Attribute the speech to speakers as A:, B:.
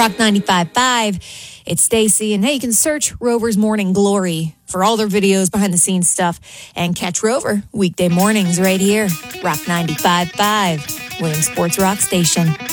A: Rock 95.5. It's Stacy, and hey, you can search Rover's Morning Glory for all their videos, behind the scenes stuff, and catch Rover weekday mornings right here. Rock 95.5, Williams Sports Rock Station.